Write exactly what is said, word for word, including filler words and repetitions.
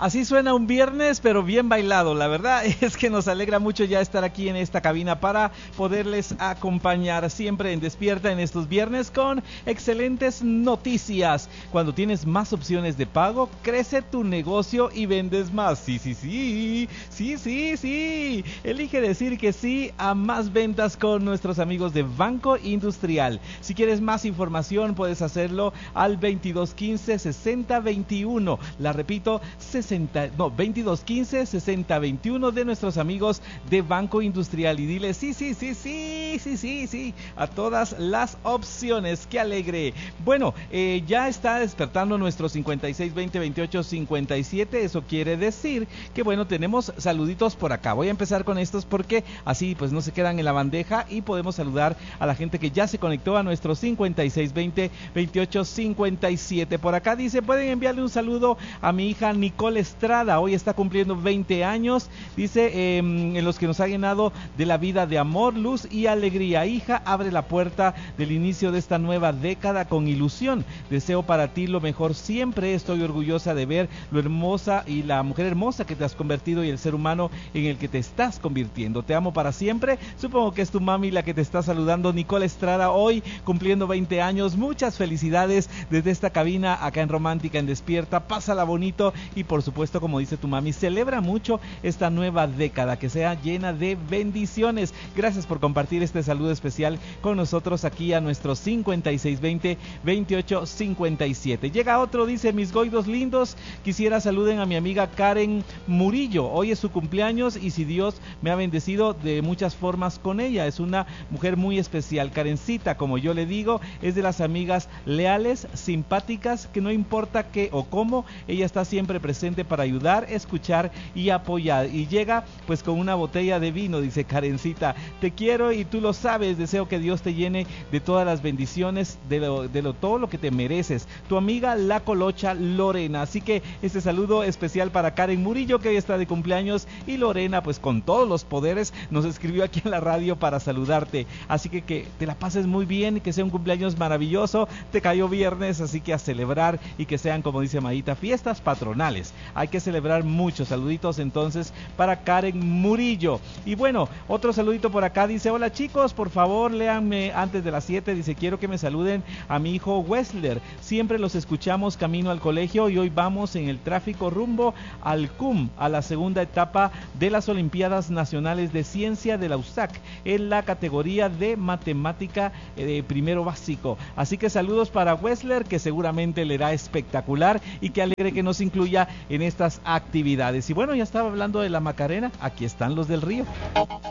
Así suena un viernes, pero bien bailado. La verdad es que nos alegra mucho ya estar aquí en esta cabina para poderles acompañar siempre en Despierta en estos viernes con excelentes noticias. Cuando tienes más opciones de pago, crece tu negocio y vendes más. Sí, sí, sí, sí, sí, sí. Elige decir que sí a más ventas con nuestros amigos de Banco Industrial. Si quieres más información, puedes hacerlo al veintidós quince sesenta veintiuno. La repito, sesenta, no, veintidós quince sesenta veintiuno de nuestros amigos de Banco Industrial, y dile sí, sí, sí, sí, sí, sí, sí a todas las opciones. ¡Qué alegre! Bueno, eh, ya está despertando nuestro cincuenta y seis veinte veintiocho cincuenta y siete. Eso quiere decir que bueno, tenemos saluditos por acá. Voy a empezar con estos porque así pues no se quedan en la bandeja y podemos saludar a la gente que ya se conectó a nuestro cincuenta y seis veinte veintiocho cincuenta y siete. Por acá dice, pueden enviarle un saludo a mi hija Nicole Estrada, hoy está cumpliendo veinte años, dice, eh, en los que nos ha llenado de la vida de amor, luz y alegría. Hija, abre la puerta del inicio de esta nueva década con ilusión. Deseo para ti lo mejor siempre. Estoy orgullosa de ver lo hermosa y la mujer hermosa que te has convertido y el ser humano en el que te estás convirtiendo. Te amo para siempre. Supongo que es tu mami la que te está saludando, Nicole Estrada, hoy cumpliendo veinte años. Muchas felicidades desde esta cabina acá en Romántica en Despierta. Pásala bonito y por supuesto, como dice tu mami, celebra mucho esta nueva década, que sea llena de bendiciones. Gracias por compartir este saludo especial con nosotros aquí a nuestro cincuenta y seis veinte veintiocho cincuenta y siete. Llega otro, dice, mis goidos lindos, quisiera saluden a mi amiga Karen Murillo, hoy es su cumpleaños y si Dios me ha bendecido de muchas formas con ella, es una mujer muy especial. Karencita, como yo le digo, es de las amigas leales, simpáticas, que no importa qué o cómo, ella está siempre presente para ayudar, escuchar y apoyar, y llega pues con una botella de vino. Dice Karencita, te quiero y tú lo sabes, deseo que Dios te llene de todas las bendiciones, de lo, de lo todo lo que te mereces. Tu amiga la Colocha Lorena. Así que este saludo especial para Karen Murillo, que hoy está de cumpleaños, y Lorena pues con todos los poderes nos escribió aquí en la radio para saludarte. Así que que te la pases muy bien, que sea un cumpleaños maravilloso. Te cayó viernes, así que a celebrar, y que sean, como dice Maíta, fiestas patronales. Hay que celebrar muchos saluditos entonces para Karen Murillo. Y bueno, otro saludito por acá, dice, hola chicos, por favor léanme antes de las siete, dice, quiero que me saluden a mi hijo Wessler, siempre los escuchamos camino al colegio y hoy vamos en el tráfico rumbo al C U M, a la segunda etapa de las Olimpiadas Nacionales de Ciencia de la U S A C, en la categoría de matemática de primero básico. Así que saludos para Wessler, que seguramente le da espectacular, y que alegre que nos incluya en estas actividades. Y bueno, ya estaba hablando de la Macarena, aquí están los del Río.